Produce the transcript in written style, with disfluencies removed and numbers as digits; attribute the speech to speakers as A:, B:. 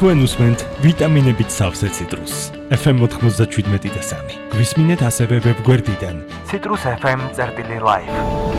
A: თქვენ უსმენთ ვიტამინებით სავსე ციტრუსს. FM 97.3. გვისმინეთ ასევე ვებგვერდიდან citrusfm.live.